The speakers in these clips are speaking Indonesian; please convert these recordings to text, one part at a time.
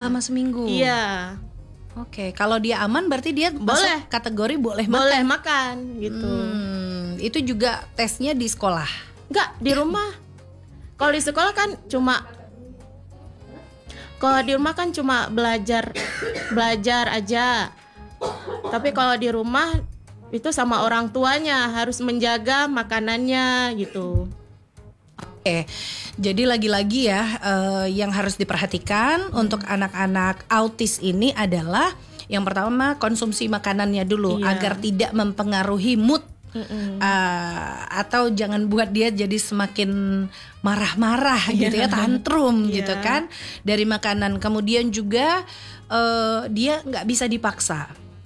selama seminggu. Iya. Oke, kalau dia aman berarti dia Boleh. masuk kategori boleh Boleh makan. makan gitu. Itu juga tesnya di sekolah. Enggak, di rumah. Kalau di sekolah kan cuma belajar aja. Tapi kalau di rumah itu sama orang tuanya harus menjaga makanannya gitu. Oke, jadi lagi-lagi ya yang harus diperhatikan untuk anak-anak autis ini adalah yang pertama konsumsi makanannya dulu agar tidak mempengaruhi mood. Atau jangan buat dia jadi semakin marah-marah gitu ya, tantrum gitu kan dari makanan. Kemudian juga dia nggak bisa dipaksa.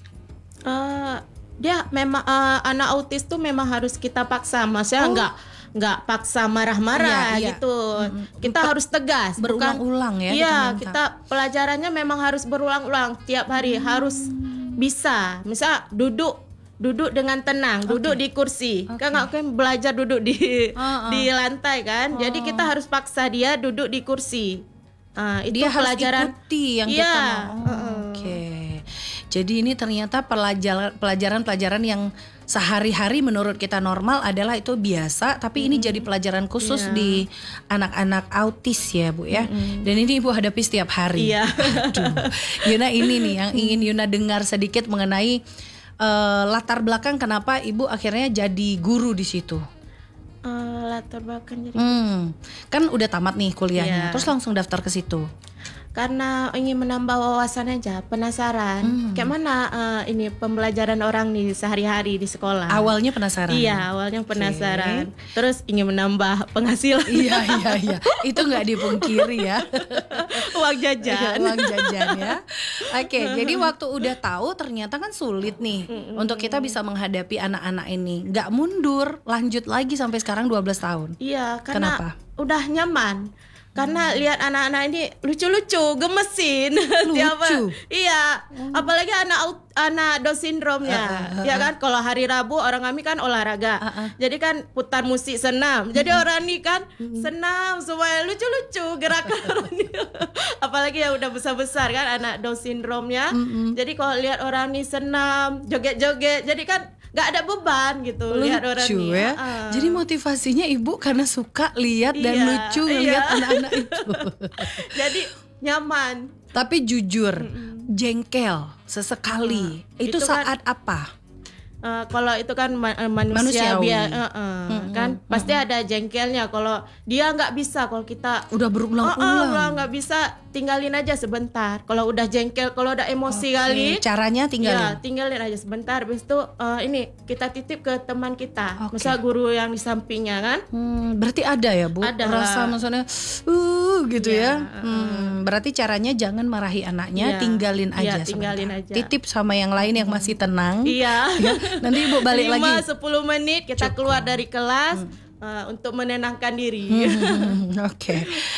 Dia memang anak autis tuh memang harus kita paksa, maksudnya nggak paksa marah-marah gitu. Kita harus tegas, berulang-ulang ya. Iya, kita pelajarannya memang harus berulang-ulang tiap hari, harus bisa. Misal duduk dengan tenang, duduk di kursi. Kan nggak kan belajar duduk di lantai kan. Jadi kita harus paksa dia duduk di kursi. Itu dia pelajaran harus ikuti yang kita mau. Oke. Jadi ini ternyata pelajaran-pelajaran yang sehari-hari menurut kita normal adalah itu biasa, tapi ini jadi pelajaran khusus di anak-anak autis ya Bu ya. Dan ini Ibu hadapi setiap hari. Aduh. Yuna, ini nih yang ingin Yuna dengar sedikit mengenai latar belakang kenapa Ibu akhirnya jadi guru di situ. Latar belakang jadi kan udah tamat nih kuliahnya, terus langsung daftar ke situ. Karena ingin menambah wawasan aja, penasaran kayak mana ini pembelajaran orang nih sehari-hari di sekolah. Awalnya penasaran. Iya, awalnya penasaran. Terus ingin menambah penghasilan. Iya. Itu nggak dipungkiri ya. Uang jajan. Uang jajan ya. Oke, jadi waktu udah tahu ternyata kan sulit nih untuk kita bisa menghadapi anak-anak ini. Nggak mundur, lanjut lagi sampai sekarang 12 tahun. Iya, Kenapa? karena udah nyaman. Karena lihat anak-anak ini lucu-lucu, gemesin. Lucu. Iya, apalagi anak Down syndrome-nya. Ya kan, kalau hari Rabu orang kami kan olahraga. Jadi kan putar musik senam. Jadi orang ini kan senam semua lucu-lucu gerakan orang ini. Apalagi yang udah besar-besar kan anak Down syndrome-nya. Jadi kalau lihat orang ini senam, joget-joget, jadi kan nggak ada beban gitu. Lucu lihat orang ini. Ya. Jadi motivasinya Ibu karena suka lihat dan lucu ngelihat anak-anak itu. Jadi nyaman. Tapi jujur, jengkel sesekali. Itu saat kan, apa? Kalau itu kan manusia kan pasti ada jengkelnya. Kalau dia nggak bisa, kalau kita udah berulang-ulang nggak bisa, tinggalin aja sebentar. Kalau udah jengkel, kalau udah emosi kali, caranya tinggalin. Ya, tinggalin aja sebentar. Habis itu ini kita titip ke teman kita, misal guru yang di sampingnya kan. Berarti ada ya Bu? Ada rasa maksudnya gitu ya. Berarti caranya jangan marahi anaknya, tinggalin aja tinggalin sebentar. aja. Titip sama yang lain yang masih tenang. Iya. Ya, nanti Ibu balik 5, lagi 10 menit kita keluar dari kelas untuk menenangkan diri. Oke.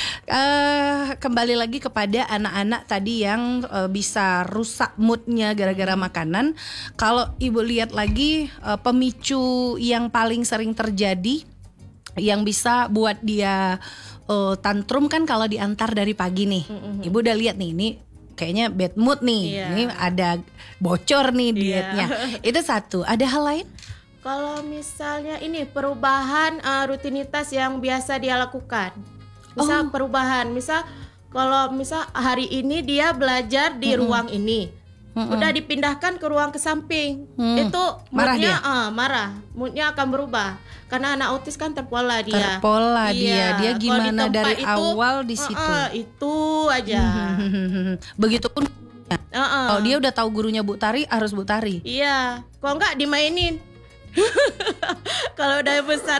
Kembali lagi kepada anak-anak tadi yang bisa rusak moodnya gara-gara makanan. Kalau Ibu lihat lagi pemicu yang paling sering terjadi yang bisa buat dia tantrum kan kalau diantar dari pagi nih. Ibu udah lihat nih, ini kayaknya bad mood nih. Ini ada bocor nih dietnya. Itu satu. Ada hal lain? Kalau misalnya ini perubahan rutinitas yang biasa dia lakukan. Misal perubahan, misal kalau misal hari ini dia belajar di ruang ini, udah dipindahkan ke ruang ke samping, itu moodnya marah, moodnya akan berubah. Karena anak autis kan terpola dia. Dia gimana dari awal di situ. Itu aja. Begitupun kalau dia udah tahu gurunya Bu Tari, harus Bu Tari. Iya, kalau enggak dimainin. Kalau udah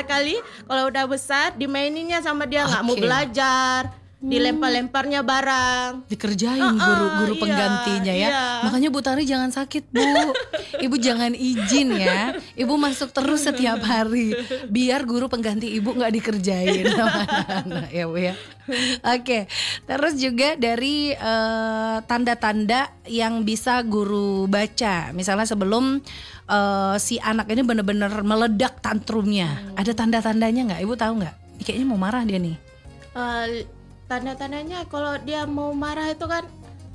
besar dimaininnya sama dia, nggak mau belajar, dilempar-lemparnya barang, dikerjain guru penggantinya ya. Makanya Bu Tari jangan sakit Bu. Ibu jangan izin ya. Ibu masuk terus setiap hari biar guru pengganti Ibu nggak dikerjain sama anak-anak ya Bu ya. Oke. Terus juga dari tanda-tanda yang bisa guru baca. Misalnya sebelum si anak ini benar-benar meledak tantrumnya, ada tanda-tandanya nggak? Ibu tahu nggak? Kayaknya mau marah dia nih. Tanda-tandanya kalau dia mau marah itu kan